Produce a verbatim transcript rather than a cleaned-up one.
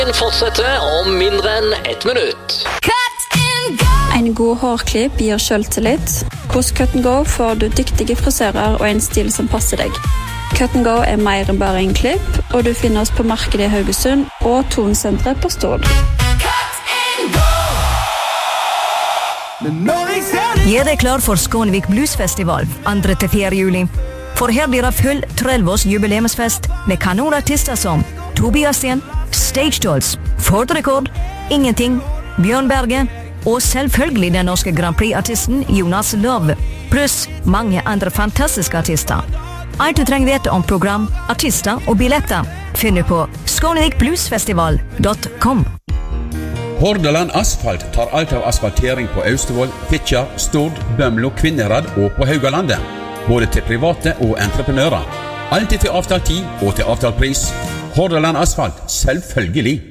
Fortsetter om mindre enn ett minutt. En god hårklipp gir selvtillit. Hos Cut and Go får du dyktige frisører og en stil som passer deg. Cut and Go er mer enn bare en klipp, og du finner oss på markedet i Haugesund og Tonsenteret på Stord. Gjør deg klar for Skånevik Bluesfestival andre til fjerde juli. For her blir det full trellvås jubileumsfest med kanonartister som Tobias Sten, Stage Dolls, Ford Rekord, Ingenting, Bjørn Berge og selvfølgelig den norske Grand Prix-artisten Jonas Love, pluss mange andre fantastiske artister. Alt du trenger vite om program, artister og billetter finner du på skånevikbluesfestival punktum com. Hordaland Asfalt tar alt av asfaltering på Austevoll, Fitjar, Stord, Bømlo, Kvinnherad og på Haugalandet. Både til private og entreprenører. Alltid til avtalt tid og til avtalt pris. Hordaland Asfalt, selvfølgelig.